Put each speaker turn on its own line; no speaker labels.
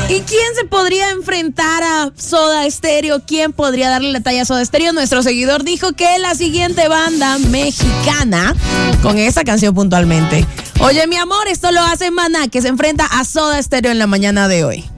¿Y quién se podría enfrentar a Soda Stereo? ¿Quién podría darle la talla a Soda Stereo? Nuestro seguidor dijo que la siguiente banda mexicana, con esa canción puntualmente. Oye, mi amor, esto lo hace Maná, que se enfrenta a Soda Stereo en la mañana de hoy.